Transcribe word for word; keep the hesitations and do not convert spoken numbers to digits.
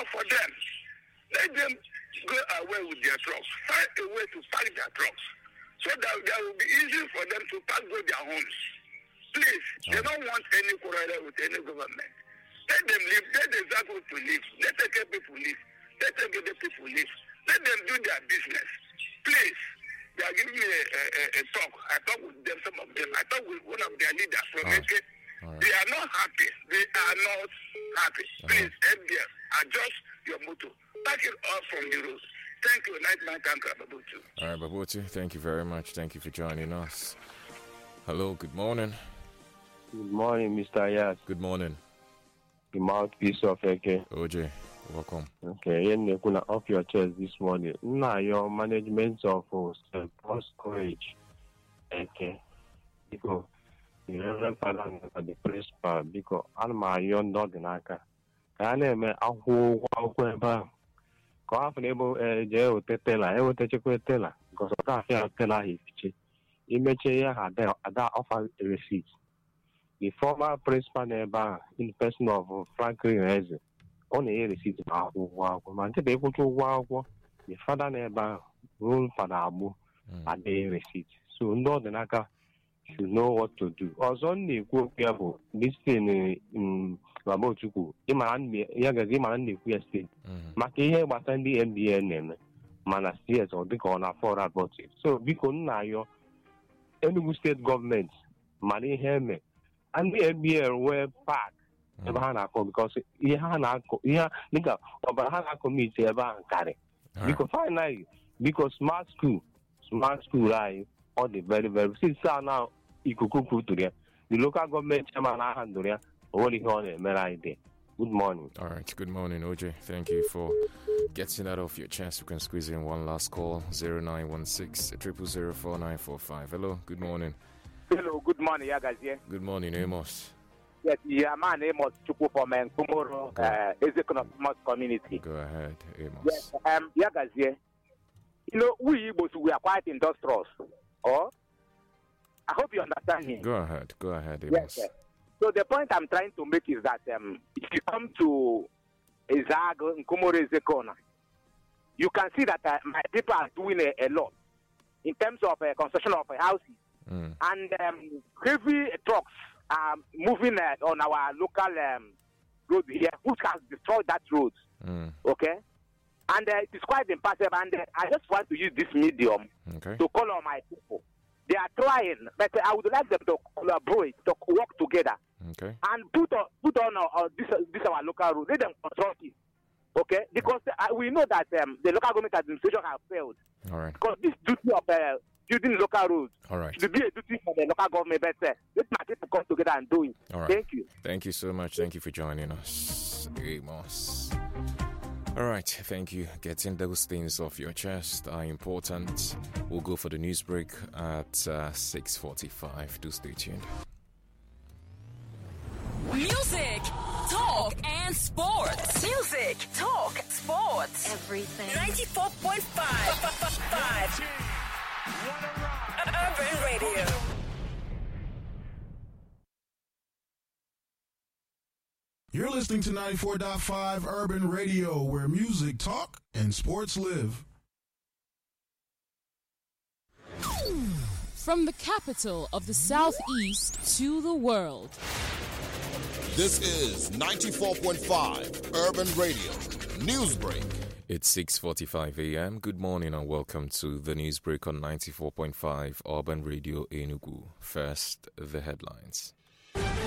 enough for them. Let them go away with their trucks. Find a way to park their trucks so that that will be easy for them to park to their homes. Please, they don't want any quarrel with any government. Let them live. Let the Zago to live. Let the people live. Let the other people live. Let them do their business. Please, they are giving me a, a, a talk. I talk with them, some of them. I talk with one of their leaders from right. A K. Right. They are not happy. They are not happy. Please, help them. Adjust your motto. Back it off from the road. Thank you. Night man, thank you, Babutu. All right, Babutu, thank you very much. Thank you for joining us. Hello, good morning. Good morning, Mister Ayaz. Good morning. The mouthpiece of A K. O J, welcome. Okay, you're going off your chest this morning. Now, your management of Saint Paul's College. Okay. Because the Reverend Father of the principal, because I'm a young dog in Aka. I name a whole walk about. Go off and able a jail tetela, I will take a tetela, because I can't tell her his image had that offer a receipt. The former principal neighbor in person of Franklin Reze only received a walk. Man, they go to walk. The father neighbor rule for the abu at the receipt. So, no, the Naka should know what to do. Also, only go careful. This thing in Rabotuku, Iman, Yagaziman, the question. Maki was on the M D N, Manasias or the corner for about it. So, because now your Enugu state government, money helmet. And the N B A were packed. Because he had a nigga or Bahana committee about carry. Because finally, because smart school, smart school, right, all the very, very, since now, you could cook to them. The local government, chairman, I handle it, only on a mere idea. Good morning. All right, good morning, O J. Thank you for getting that off your chest. We can squeeze in one last call zero nine one six, zero zero four nine four five. Hello, good morning. Hello, good morning, Yagazie. Good morning, Amos. Yes, yeah, my name is Chupu from Tomorrow, uh, Ezekiel community. Go ahead, Amos. Yes, um, Yagazie. You know, we Igbos, we are quite industrious. Oh, I hope you understand me. Go ahead, go ahead, Amos. Yes, yes. So the point I'm trying to make is that um, if you come to Ezago, Nkomoro Ezekona, you can see that uh, my people are doing a, a lot in terms of uh, construction of uh, houses. Mm. And um, heavy trucks are moving uh, on our local um, road here, which has destroyed that road. Mm. Okay? And uh, it is quite impassive. And uh, I just want to use this medium okay. to call on my people. They are trying, but I would like them to collaborate, to work together. Okay. And put on, put on uh, this, this our local road. Let them construct it. Okay? Because uh, we know that um, the local government administration has failed. All right. Because this duty of uh, building local roads. All right. Should be a duty for the local government, but uh, let my people come together and do it. All right. Thank you. Thank you so much. Thank you for joining us, Amos. All right. Thank you. Getting those things off your chest are important. We'll go for the news break at uh, six forty-five. Do stay tuned. Music, talk, and sports. Music, talk, sports. Everything. ninety-four point five. Urban Radio. You're listening to ninety-four point five Urban Radio, where music, talk, and sports live. From the capital of the Southeast to the world. This is ninety-four point five Urban Radio Newsbreak. It's six forty-five a.m. Good morning and welcome to the Newsbreak on ninety-four point five Urban Radio Enugu. First, the headlines.